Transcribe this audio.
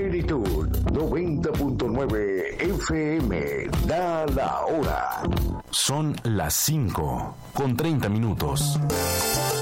Plenitud 90.9 FM. Da la hora. Son las 5:30.